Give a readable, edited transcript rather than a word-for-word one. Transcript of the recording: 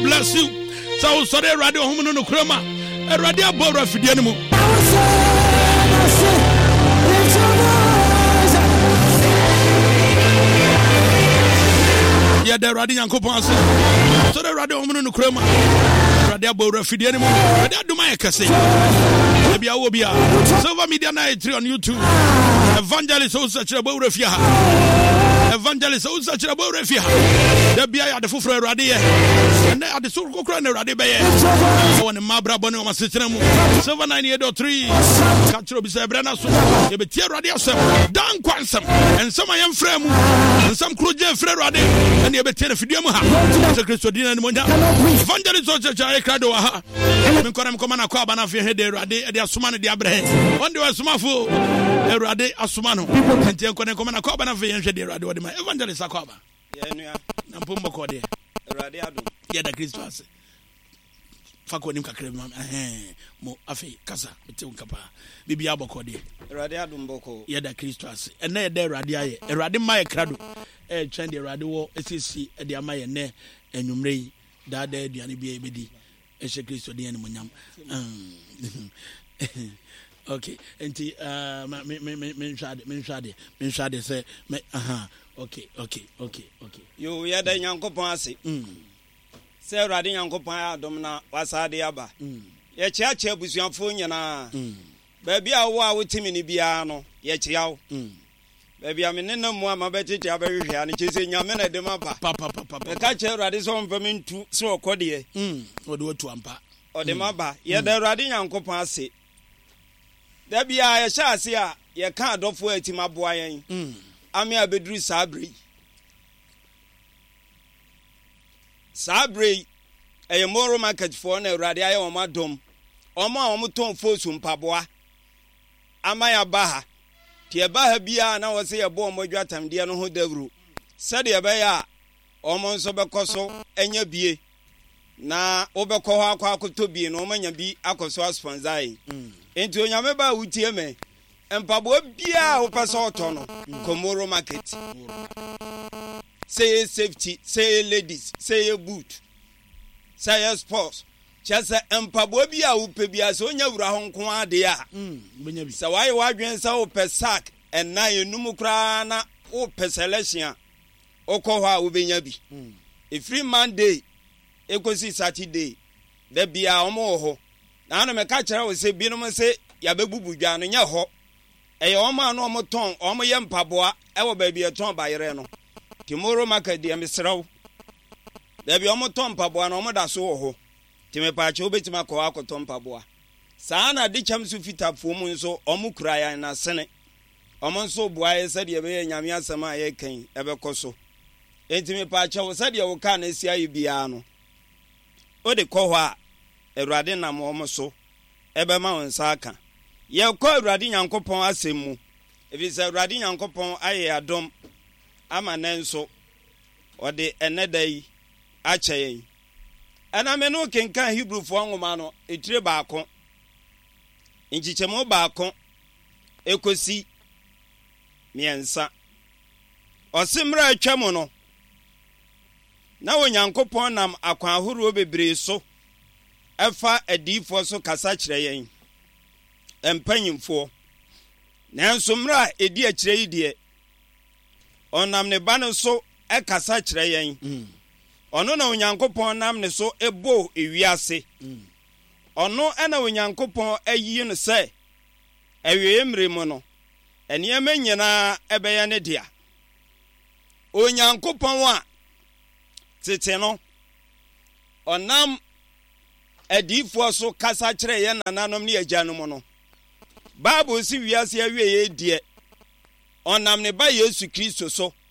bless you. So sorry radio home no krama. Radio abora fidie ni mu. Ya the radio Yankopon ase. So the radio home no krama. Radio abora fidie ni mu. Radio aduma yakase. Ebia wo bia. Silver Media Night on YouTube. Evangelist Osachira Bowre Fia. Evangelist Osachira Bowre Fia. The bia ya de fufro Erade ye. And at the Sur Kokra Erade Beye. One Mabra Bono Masitemu. 798.3. Catcher Bisa Brana so. You be tear radio sem. Dan Kwansam. And some I am frame. And some Kruja Frerade. And you be tear Fidiamuha. Secretary Dina and Monda. Evangelist Osachira Krado. I'm coming a car and I've heard Erade. They are Sumana Diabre. One day was Sumafo. Erade Asumano. And Tian come and a car and I've heard Erade. My evangelist Akoba. Nampumbo Code. Radiado. Yada Christus. Fako Nimka Krema. Mo Afi Casa. Kapa. Bibi Abocode. Radiado Mboko. Yada Christus. And there Radia. Erade Maya Crado. Chandy Radio. SC. Ediamaya Ne. And Numrei. Dade Diani BABD. Eshe Christo Diani Munyam. Okay. Enti menshade say okay. You yada Yankopon ase. Say Erade Yankopon adom na wasade aba. Ye chiache abusuafo nyana. Ba bia wo a wotimi ni bia no ye chiawo. Ba bia me nenam mu amabetete abehwe ane chese nyame na de maba. Papa. Me ka che Erade so mfamentu so okode. Ode wotu ampa. Ode maba. Ye da Erade Yankopon ase. Da bia ye sha ase a ye ka adofo atimaboa yen. Ame abeduru Sabre eye moro market for na Erade aye o madom. Omo a omo ton fosu mpaboa. Amaya baha. Tie baha bia na wo se ye bo omo dwatam de no ho davru. Sade ye be ya omo nso bekoso enya bie. Na obekọ ho akwa akoto bie no omanya bi akoso asponzai. Enti onyame ba wutie me. Mpaboa bia wo pese oto no. Komoro market. Say safety, say ladies, say boot, say sports. Just mpaboa bia wo pe bia so nya wura ho nko ade a. Sa why wadwen sa wo pe sack and na enum kra na wo pe selection okọ ho a wo benya bi. A free Monday ekosi Saturday da bia omo ho. Na na me ka kire wo se bi no mo se ya bebubu dwa no nya ho. Eye omo anu omo ton omo ye mpaboa e wo ba bia ton ba yere no. Tomorrow market de amsraw. Da bia omo ton mpaboa no omo da so ho. Time paache obetima ko akoton mpaboa. Saa na de cham su fitafo mu nso omo kura ya na sene. Omo nso bua ye se de be nyame asema ye kan ebekoso. Entime paache wo se de wo ka na sia ye bia no. O de ko ho a Erade na mo omo so ebe ma won sa aka. Ye ko Erade Nyankopon asemu. Ebi se Erade Nyankopon aye adom ama nenso o de enedai acheyen. Ana me no kenkan Hebrew fo nwoma no etire baako. Nchichemo baako ekosi miensa. Osimra atwam no. Na Onyankopon nam akwan ahoro bebre so efa adifo so kasa kire yen. Empanyimfo. Nanso mra edi akire yi de. Onam ne ba no so ekasa kire yen. Ono na Onyankopon nam ne so ebo ewiase. Ono na Onyankopon ayi no se ewie mremu no. Eniyama nyina ebeye ne dia. Onyankopon a tete no onam adifo so kasa kire yen nananom ne agyanom no. Bible si wiase awie ye die. Onam ne ba Yesu Kristo so